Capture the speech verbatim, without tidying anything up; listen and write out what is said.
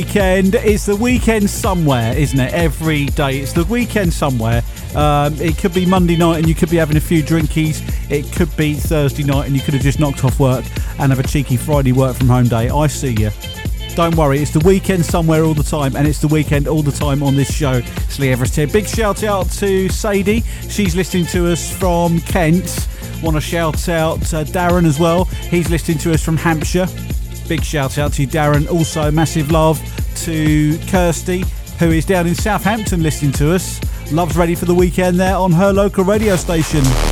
Weekend. It's the weekend somewhere, isn't it? Every day it's the weekend somewhere. Um, it could be Monday night and you could be having a few drinkies. It could be Thursday night and you could have just knocked off work and have a cheeky Friday work from home day. I see you. Don't worry, it's the weekend somewhere all the time, and it's the weekend all the time on this show. It's Lee Everest here. Big shout out to Sadie. She's listening to us from Kent. Want to shout out uh, Darren as well. He's listening to us from Hampshire. Big shout out to you, Darren. Also, massive love to Kirsty, who is down in Southampton listening to us. Love's ready for the weekend there on her local radio station.